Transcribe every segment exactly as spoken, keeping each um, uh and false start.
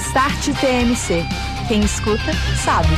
Start T M C. Quem escuta, sabe.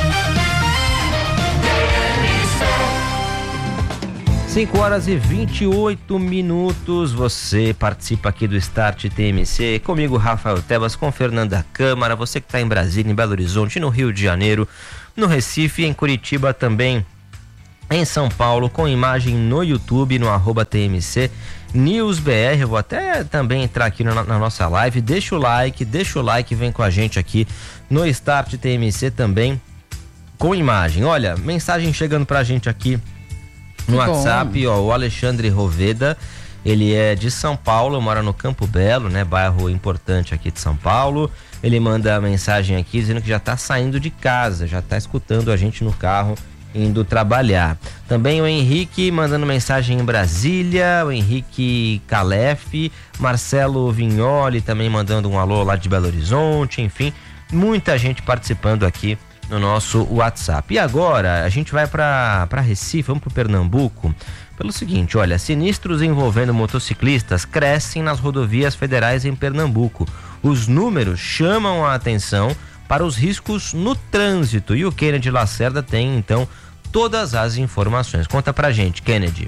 cinco horas e vinte e oito minutos, você participa aqui do Start T M C, comigo Rafael Tebas, com Fernanda Câmara, você que está em Brasília, em Belo Horizonte, no Rio de Janeiro, no Recife, em Curitiba também, em São Paulo, com imagem no YouTube, no arroba T M C News B R. Eu vou até também entrar aqui na, na nossa live, deixa o like, deixa o like, vem com a gente aqui no Start T M C também, com imagem. Olha, mensagem chegando pra gente aqui no WhatsApp, ó, o Alexandre Roveda, ele é de São Paulo, mora no Campo Belo, né, bairro importante aqui de São Paulo. Ele manda a mensagem aqui dizendo que já tá saindo de casa, já tá escutando a gente no carro, indo trabalhar. Também o Henrique mandando mensagem em Brasília, o Henrique Calef, Marcelo Vignoli também mandando um alô lá de Belo Horizonte, enfim, muita gente participando aqui no nosso WhatsApp. E agora a gente vai para para Recife, vamos para Pernambuco, pelo seguinte, olha, sinistros envolvendo motociclistas crescem nas rodovias federais em Pernambuco. Os números chamam a atenção para os riscos no trânsito e o Kennedy Lacerda tem então todas as informações. Conta pra gente, Kennedy.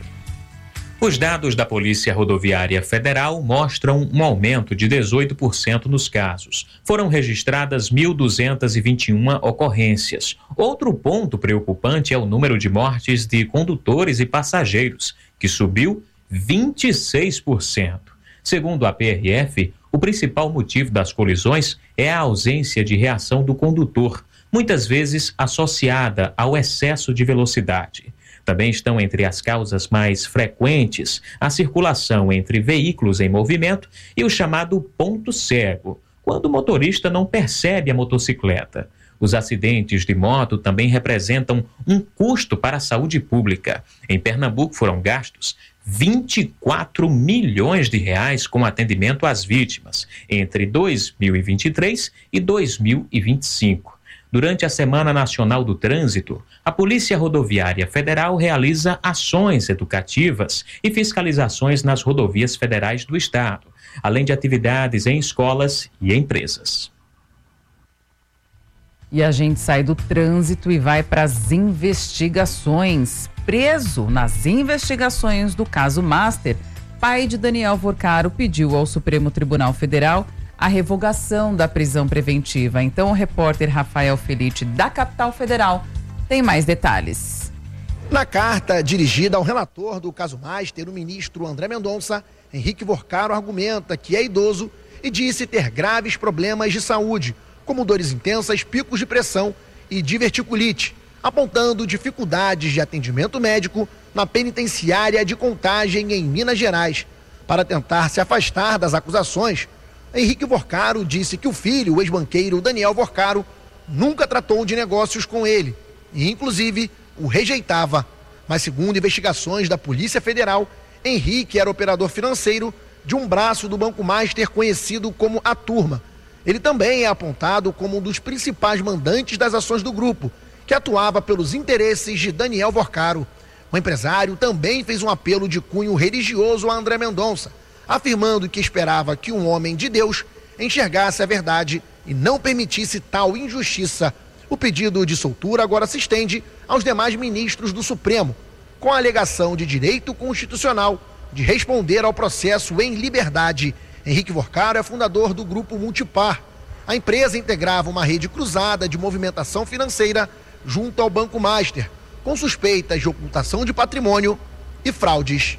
Os dados da Polícia Rodoviária Federal mostram um aumento de dezoito por cento nos casos. Foram registradas mil duzentas e vinte e uma ocorrências. Outro ponto preocupante é o número de mortes de condutores e passageiros, que subiu vinte e seis por cento. Segundo a P R F, o principal motivo das colisões é a ausência de reação do condutor, muitas vezes associada ao excesso de velocidade. Também estão entre as causas mais frequentes a circulação entre veículos em movimento e o chamado ponto cego, quando o motorista não percebe a motocicleta. Os acidentes de moto também representam um custo para a saúde pública. Em Pernambuco foram gastos vinte e quatro milhões de reais com atendimento às vítimas entre dois mil e vinte e três e dois mil e vinte e cinco. Durante a Semana Nacional do Trânsito, a Polícia Rodoviária Federal realiza ações educativas e fiscalizações nas rodovias federais do estado, além de atividades em escolas e empresas. E a gente sai do trânsito e vai para as investigações. Preso nas investigações do caso Master, pai de Daniel Vorcaro pediu ao Supremo Tribunal Federal a revogação da prisão preventiva. Então o repórter Rafael Felite, da Capital Federal, tem mais detalhes. Na carta dirigida ao relator do caso Master, o ministro André Mendonça, Henrique Vorcaro argumenta que é idoso e disse ter graves problemas de saúde, como dores intensas, picos de pressão e diverticulite, apontando dificuldades de atendimento médico na penitenciária de Contagem, em Minas Gerais. Para tentar se afastar das acusações, Henrique Vorcaro disse que o filho, o ex-banqueiro Daniel Vorcaro, nunca tratou de negócios com ele e, inclusive, o rejeitava. Mas, segundo investigações da Polícia Federal, Henrique era operador financeiro de um braço do Banco Master conhecido como A Turma. Ele também é apontado como um dos principais mandantes das ações do grupo, que atuava pelos interesses de Daniel Vorcaro. O empresário também fez um apelo de cunho religioso a André Mendonça, afirmando que esperava que um homem de Deus enxergasse a verdade e não permitisse tal injustiça. O pedido de soltura agora se estende aos demais ministros do Supremo, com a alegação de direito constitucional de responder ao processo em liberdade. Henrique Vorcaro é fundador do Grupo Multipar. A empresa integrava uma rede cruzada de movimentação financeira junto ao Banco Master, com suspeitas de ocultação de patrimônio e fraudes.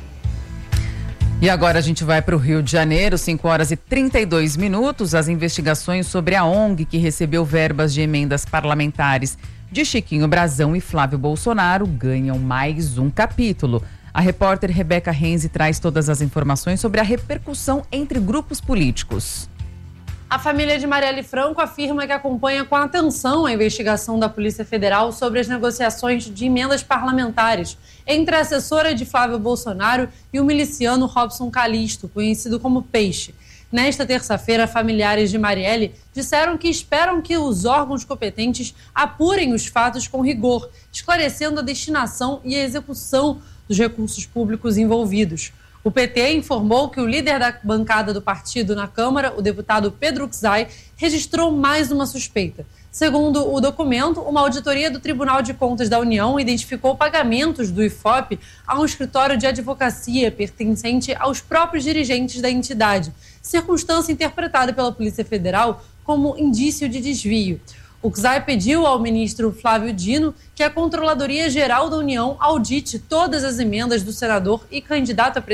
E agora a gente vai para o Rio de Janeiro, cinco horas e trinta e dois minutos. As investigações sobre a O N G que recebeu verbas de emendas parlamentares de Chiquinho Brazão e Flávio Bolsonaro ganham mais um capítulo. A repórter Rebeca Renzi traz todas as informações sobre a repercussão entre grupos políticos. A família de Marielle Franco afirma que acompanha com atenção a investigação da Polícia Federal sobre as negociações de emendas parlamentares entre a assessora de Flávio Bolsonaro e o miliciano Robson Calixto, conhecido como Peixe. Nesta terça-feira, familiares de Marielle disseram que esperam que os órgãos competentes apurem os fatos com rigor, esclarecendo a destinação e a execução dos recursos públicos envolvidos. O P T informou que o líder da bancada do partido na Câmara, o deputado Pedro Czai, registrou mais uma suspeita. Segundo o documento, uma auditoria do Tribunal de Contas da União identificou pagamentos do I F O P a um escritório de advocacia pertencente aos próprios dirigentes da entidade, circunstância interpretada pela Polícia Federal como indício de desvio. O Czai pediu ao ministro Flávio Dino que a Controladoria Geral da União audite todas as emendas do senador e candidato a presidente